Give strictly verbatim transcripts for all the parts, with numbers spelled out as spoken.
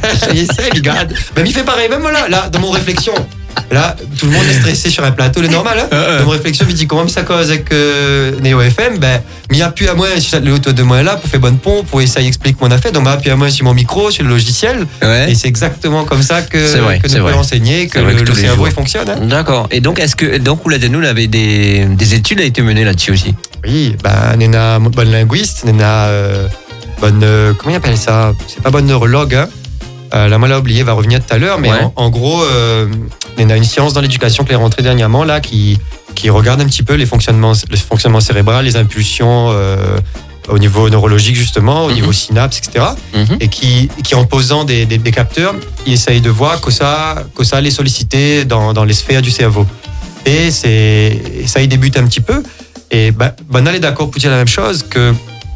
J'essaie, les gars. Même il fait pareil, même là, là, dans mon réflexion. Là, tout le monde est stressé sur un plateau, c'est normal. Hein euh, dans mon réflexion, il dit comment ça cause avec euh, Néo F M. Ben, il appuie à moi sur le haut de moi là pour faire bonne pompe, pour essayer d'expliquer ce qu'on a fait. Donc, il appuie à moi sur mon micro, sur le logiciel. Ouais. Et c'est exactement comme ça que, vrai, que nous pouvons enseigner, que, que le, le cerveau il fonctionne. Hein. D'accord. Et donc, est-ce que donc, nous, on avait des, des études à été menées là-dessus aussi? Oui, ben, Néna, bonne linguiste, Néna, euh, bonne, euh, comment il appelle ça? C'est pas bonne neurologue, hein. Euh, la moi l'a oublié, va revenir tout à l'heure, mais ouais. en, en gros, euh, il y a une science dans l'éducation qui est rentrée dernièrement là, qui qui regarde un petit peu les fonctionnements, le fonctionnement cérébral, les impulsions euh, au niveau neurologique justement, au mm-hmm. niveau synapse, et cetera. Mm-hmm. Et qui qui en posant des, des, des capteurs, il essaye de voir que ça que ça les solliciter dans dans les sphères du cerveau. Et c'est et ça y débute un petit peu. Et ben, Banal est d'accord pour dire la même chose que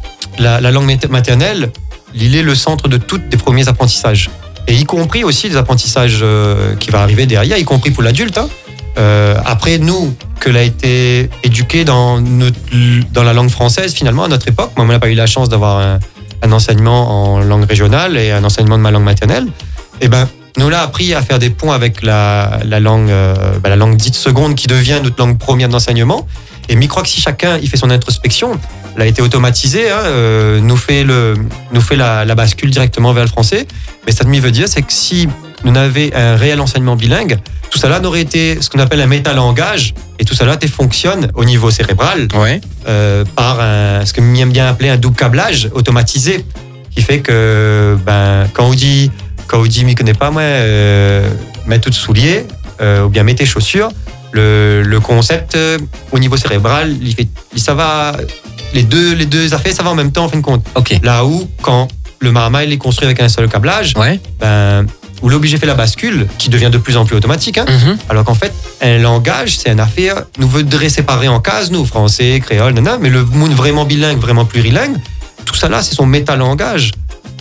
la, la langue maternelle, il est le centre de tous les premiers apprentissages. Et y compris aussi les apprentissages euh, qui vont arriver derrière, y compris pour l'adulte. Hein. Euh, après, nous, que l'a été éduqué dans, notre, dans la langue française, finalement, à notre époque, moi, on n'a pas eu la chance d'avoir un, un enseignement en langue régionale et un enseignement de ma langue maternelle. Et ben, nous, on a appris à faire des ponts avec la, la, langue, euh, ben, la langue dite seconde qui devient notre langue première d'enseignement. Et je crois que si chacun il fait son introspection, elle a été automatisée, hein, euh, nous fait, le, nous fait la, la bascule directement vers le français. Mais ça veut dire, c'est que si nous avions un réel enseignement bilingue, tout ça là n'aurait été ce qu'on appelle un métalangage, et tout ça là fonctionne au niveau cérébral ouais. euh, par un, ce que j'aime bien appeler un double câblage automatisé, qui fait que ben, quand on dit, quand on dit, m'y connais pas moi, euh, mets tout de souliers euh, ou bien mets tes chaussures. Le, le concept euh, au niveau cérébral, il fait, ça va, les deux, les deux affaires, ça va en même temps en fin de compte. Okay. Là où, quand le marmaille est construit avec un seul câblage, ouais. ben, où l'obligé fait la bascule, qui devient de plus en plus automatique, hein, mm-hmm. alors qu'en fait, un langage, c'est une affaire, nous voudrions séparer en cases, nous, français, créole, nana, mais le monde vraiment bilingue, vraiment plurilingue, tout ça là, c'est son métalangage.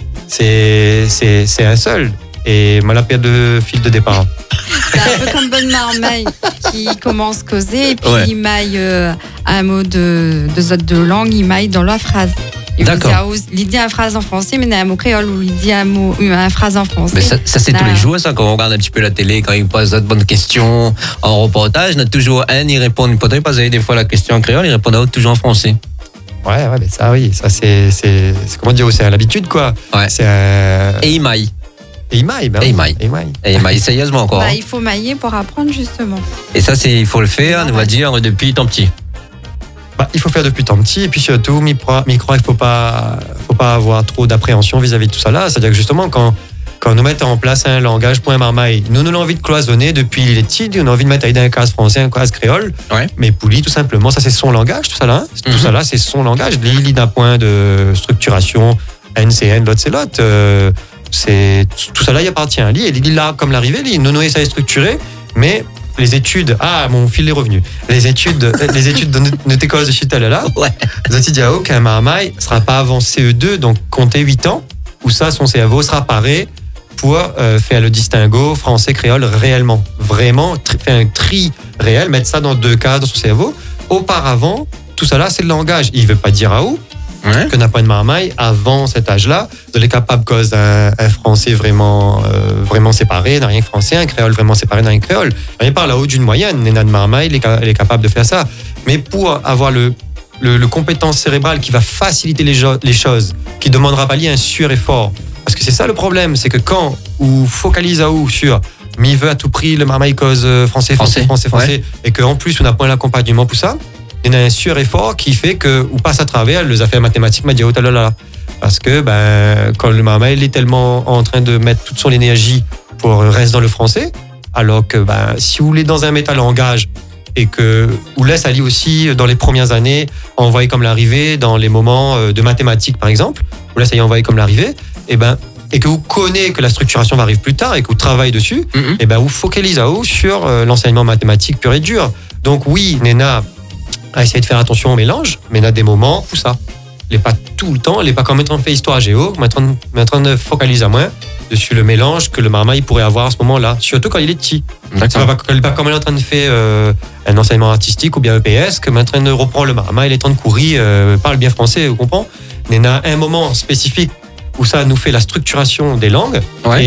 C'est, c'est, c'est un seul. Et moi, la paire de fil de départ. C'est un peu comme bonne marmaille qui commence à causer et puis ouais. il maille euh, un mot de, de zone de langue, il maille dans la phrase. Il D'accord. Il dit une phrase en français, mais il y a un mot créole ou il dit un mot, une phrase en français. Mais ça, ça c'est là, tous les jours, ça, quand on regarde un petit peu la télé, quand ils posent de bonnes questions en reportage, il y en a toujours un, il répond, peut-être il pose des fois la question en créole, il répond à l'autre toujours en français. Ouais, ouais, mais ça, oui, ça, c'est, c'est, c'est comment dire, c'est à l'habitude, quoi. Ouais. C'est un... Et il maille. Et il maille, ben et il maille. Et il maille. Et il maille sérieusement encore. Bah, il faut mailler pour apprendre, justement. Et ça, c'est, il faut le faire, on va dire, depuis tant petit. Bah, il faut faire depuis tant petit, et puis surtout, m'y croire, il ne faut pas, faut pas avoir trop d'appréhension vis-à-vis de tout ça là. C'est-à-dire que justement, quand, quand nous mettons en place un langage point marmaille, nous, nous avons envie de cloisonner depuis les petits, on a envie de mettre un case français, un case créole, ouais. mais pour lui, tout simplement, ça c'est son langage, tout ça là. Hein. Tout mm-hmm. ça là, c'est son langage. Il lit d'un point de structuration, N C N, l'autre c'est l'autre. Euh, c'est, tout ça là, il appartient à lui, et il est là comme l'arrivée, lui, nous, nous, ça est structuré, mais les études, ah, mon fil est revenu. Les études, les études de notre école de Chitala, ouais. nous ont dit qu'un marmaille ne sera pas avant C E deux, donc compter huit ans, où ça, son cerveau sera paré pour euh, faire le distinguo français-créole réellement. Vraiment, tri, faire un tri réel, mettre ça dans deux cases dans son cerveau. Auparavant, tout ça là, c'est le langage. Il ne veut pas dire à où. Ouais. Que n'a pas une marmaille avant cet âge-là, vous êtes capable cause un, un français vraiment, euh, vraiment séparé, d'un rien que français, un créole vraiment séparé d'un rien que créole. On parle là-haut d'une moyenne, Néna de marmaille, elle est, elle est capable de faire ça. Mais pour avoir le, le, le compétence cérébrale qui va faciliter les, jo- les choses, qui demandera pas lier un sur-effort, parce que c'est ça le problème, c'est que quand on focalise à où sur mais il veut à tout prix le marmaille cause français, français, français, français, ouais. et qu'en plus on n'a pas l'accompagnement pour ça, il y a un sur-effort qui fait que ou passe à travers les affaires mathématiques, m'a dit oh là là, parce que ben quand le marmaille il est tellement en train de mettre toute son énergie pour rester dans le français, alors que ben si vous voulez dans un métalangage et que vous laisse aller aussi dans les premières années envoyer comme l'arrivée dans les moments de mathématiques par exemple, vous laisse aller envoyer comme l'arrivée, et ben et que vous connaissez que la structuration va arriver plus tard et que vous travaillez dessus, mm-hmm. et ben vous focalisez à haut sur l'enseignement mathématique pur et dur. Donc oui, Néna à essayer de faire attention au mélange, mais il y a des moments où ça, il n'est pas tout le temps, il n'est pas comme en fait histoire géo, mais en train de focaliser à moins dessus le mélange que le marmaille pourrait avoir à ce moment-là, surtout quand il est petit. Il n'est pas, pas comme il est en train de faire euh, un enseignement artistique ou bien E P S, que il est en train de reprendre le marmaille, il est en train de courir, euh, parle bien français, vous comprenez. Il y a un moment spécifique où ça nous fait la structuration des langues. Ouais.